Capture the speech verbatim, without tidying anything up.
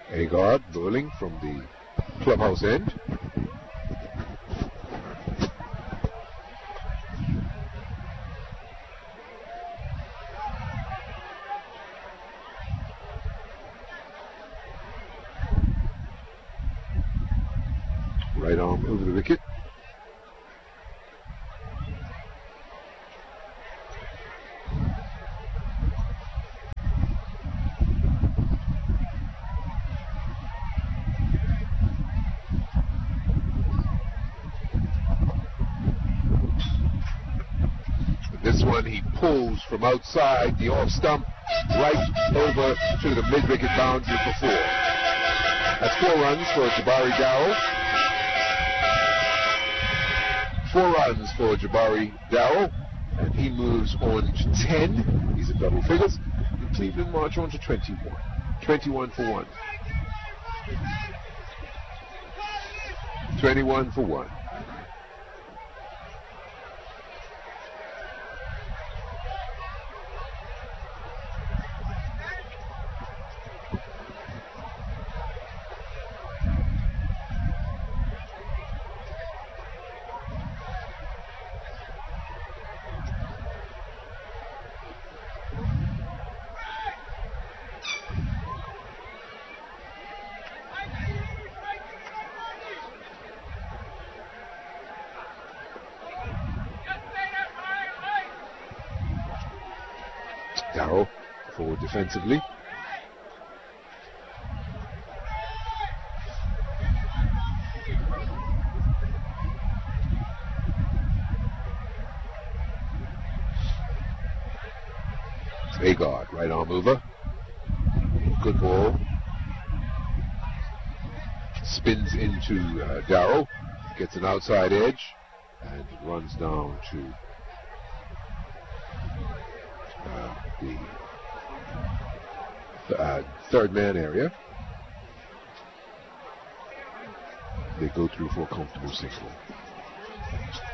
Agard bowling from the clubhouse end. Right arm over the wicket. This one he pulls from outside the off stump right over to the mid-wicket boundary for four. That's four runs for Jabari Darrell. Four runs for Jabari Darrell, and he moves on to ten. He's in double figures. And Cleveland march on to twenty-one. twenty-one for one. twenty-one for one. Darrell forward defensively. Agard, right arm over. Good ball. Spins into uh, Darrell. Gets an outside edge and runs down to Uh, the uh, third man area. They go through for a comfortable single.